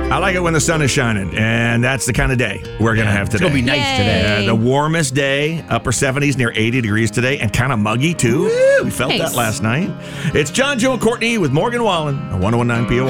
I like it when the sun is shining, and that's the kind of day we're going to have today. It's going to be nice today. The warmest day, upper 70s, near 80 degrees today, and kind of muggy, too. We felt that last night. It's John, Joe, and Courtney with Morgan Wallen, on 1019 PO.